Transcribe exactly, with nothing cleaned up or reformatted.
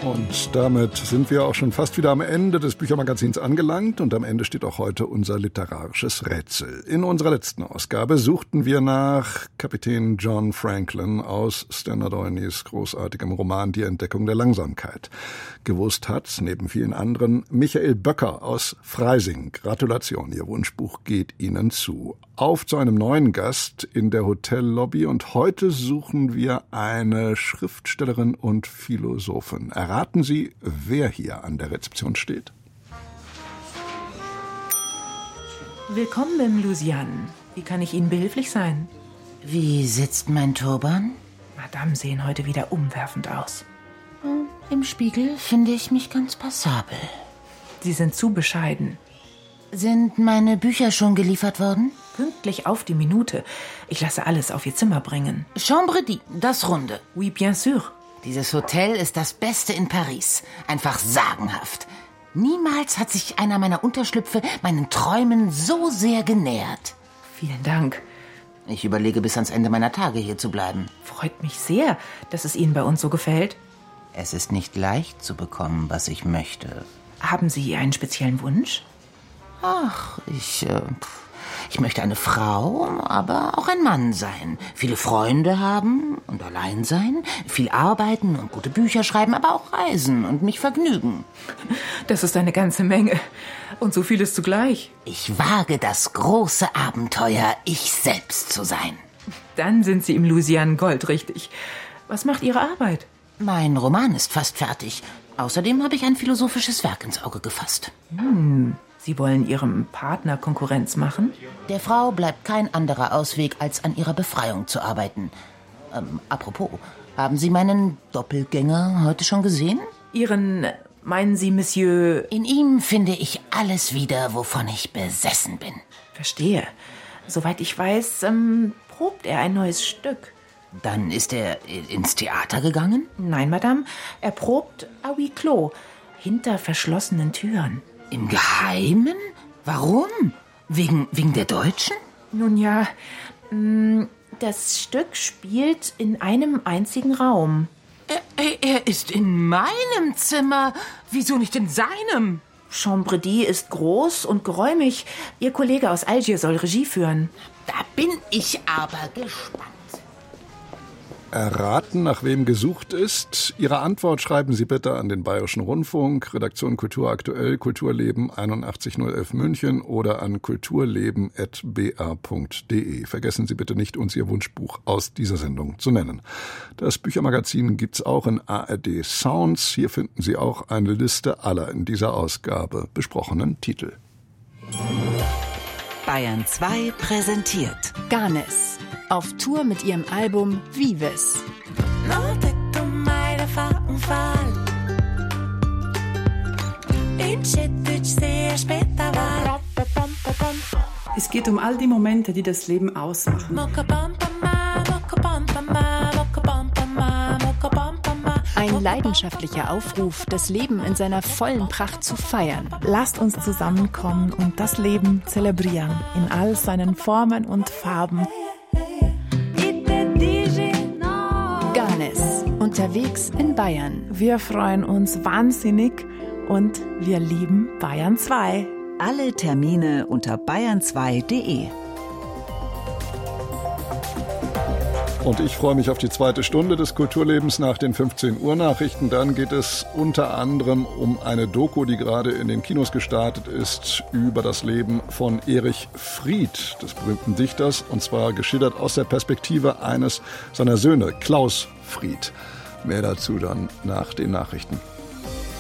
Und damit sind wir auch schon fast wieder am Ende des Büchermagazins angelangt und am Ende steht auch heute unser literarisches Rätsel. In unserer letzten Ausgabe suchten wir nach Kapitän John Franklin aus Stella Doyne's großartigem Roman Die Entdeckung der Langsamkeit. Gewusst hat, neben vielen anderen, Michael Böcker aus Freising. Gratulation, Ihr Wunschbuch geht Ihnen zu. Auf zu einem neuen Gast in der Hotellobby und heute suchen wir eine Schriftstellerin und Philosophin. Erraten Sie, wer hier an der Rezeption steht? Willkommen im Lusian. Wie kann ich Ihnen behilflich sein? Wie sitzt mein Turban? Madame sehen heute wieder umwerfend aus. Im Spiegel finde ich mich ganz passabel. Sie sind zu bescheiden. Sind meine Bücher schon geliefert worden? Pünktlich auf die Minute. Ich lasse alles auf Ihr Zimmer bringen. Chambre dit, das Runde. Oui, bien sûr. Dieses Hotel ist das Beste in Paris. Einfach sagenhaft. Niemals hat sich einer meiner Unterschlüpfe meinen Träumen so sehr genähert. Vielen Dank. Ich überlege, bis ans Ende meiner Tage hier zu bleiben. Freut mich sehr, dass es Ihnen bei uns so gefällt. Es ist nicht leicht zu bekommen, was ich möchte. Haben Sie einen speziellen Wunsch? Ach, ich, äh, ich möchte eine Frau, aber auch ein Mann sein. Viele Freunde haben und allein sein. Viel arbeiten und gute Bücher schreiben, aber auch reisen und mich vergnügen. Das ist eine ganze Menge. Und so vieles zugleich. Ich wage das große Abenteuer, ich selbst zu sein. Dann sind Sie im Lusian goldrichtig. Was macht Ihre Arbeit? Mein Roman ist fast fertig. Außerdem habe ich ein philosophisches Werk ins Auge gefasst. Hm, Sie wollen Ihrem Partner Konkurrenz machen? Der Frau bleibt kein anderer Ausweg, als an ihrer Befreiung zu arbeiten. Ähm, apropos, haben Sie meinen Doppelgänger heute schon gesehen? Ihren, meinen Sie, Monsieur? In ihm finde ich alles wieder, wovon ich besessen bin. Verstehe. Soweit ich weiß, ähm, probt er ein neues Stück. Dann ist er ins Theater gegangen? Nein, Madame. Er probt à huis clos, hinter verschlossenen Türen. Im Geheimen? Warum? Wegen, wegen der Deutschen? Nun ja, das Stück spielt in einem einzigen Raum. Er, er ist in meinem Zimmer. Wieso nicht in seinem? Chambre dit ist groß und geräumig. Ihr Kollege aus Algier soll Regie führen. Da bin ich aber gespannt. Erraten, nach wem gesucht ist? Ihre Antwort schreiben Sie bitte an den Bayerischen Rundfunk, Redaktion Kultur aktuell, Kulturleben einundachtzig null elf München oder an kulturleben at b r punkt d e. Vergessen Sie bitte nicht, uns Ihr Wunschbuch aus dieser Sendung zu nennen. Das Büchermagazin gibt's auch in A R D Sounds. Hier finden Sie auch eine Liste aller in dieser Ausgabe besprochenen Titel. Bayern zwei präsentiert Ganes auf Tour mit ihrem Album Vives. Es geht um all die Momente, die das Leben ausmachen. Ein leidenschaftlicher Aufruf, das Leben in seiner vollen Pracht zu feiern. Lasst uns zusammenkommen und das Leben zelebrieren in all seinen Formen und Farben. Ganes, unterwegs in Bayern. Wir freuen uns wahnsinnig und wir lieben Bayern zwei. Alle Termine unter bayern zwei punkt de. Und ich freue mich auf die zweite Stunde des Kulturlebens nach den fünfzehn Uhr Nachrichten. Dann geht es unter anderem um eine Doku, die gerade in den Kinos gestartet ist, über das Leben von Erich Fried, des berühmten Dichters, und zwar geschildert aus der Perspektive eines seiner Söhne, Klaus Fried. Mehr dazu dann nach den Nachrichten.